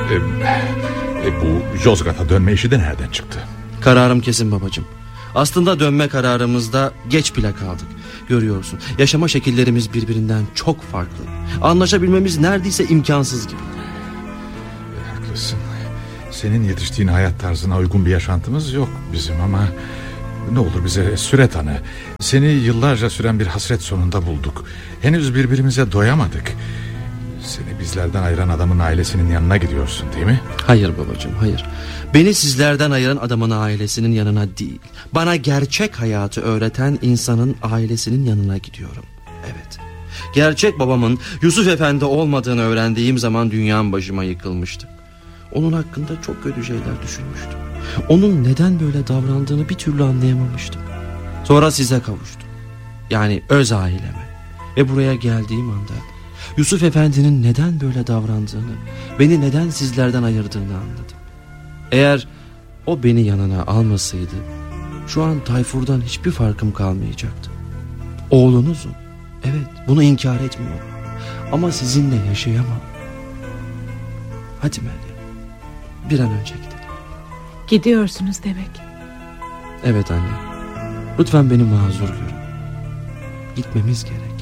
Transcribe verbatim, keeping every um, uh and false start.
E, e, bu Yozgat'a dönme işi de nereden çıktı? Kararım kesin babacığım. Aslında dönme kararımızda geç bile kaldık. Görüyorsun, yaşama şekillerimiz birbirinden çok farklı. Anlaşabilmemiz neredeyse imkansız gibi. E, haklısın. Senin yetiştiğin hayat tarzına uygun bir yaşantımız yok bizim ama... Ne olur bize süre tanı. Seni yıllarca süren bir hasret sonunda bulduk. Henüz birbirimize doyamadık. Seni bizlerden ayıran adamın ailesinin yanına gidiyorsun değil mi? Hayır babacığım, hayır. Beni sizlerden ayıran adamın ailesinin yanına değil, bana gerçek hayatı öğreten insanın ailesinin yanına gidiyorum. Evet. Gerçek babamın Yusuf Efendi olmadığını öğrendiğim zaman dünyam başıma yıkılmıştı. Onun hakkında çok kötü şeyler düşünmüştüm. Onun neden böyle davrandığını bir türlü anlayamamıştım. Sonra size kavuştum. Yani öz aileme. Ve buraya geldiğim anda Yusuf Efendi'nin neden böyle davrandığını, beni neden sizlerden ayırdığını anladım. Eğer o beni yanına almasaydı şu an Tayfur'dan hiçbir farkım kalmayacaktı. Oğlunuzum. Evet, bunu inkar etmiyorum. Ama sizinle yaşayamam. Hadi Meryem, bir an önce gidelim. Gidiyorsunuz demek. Evet anne. Lütfen beni mazur görün. Gitmemiz gerek.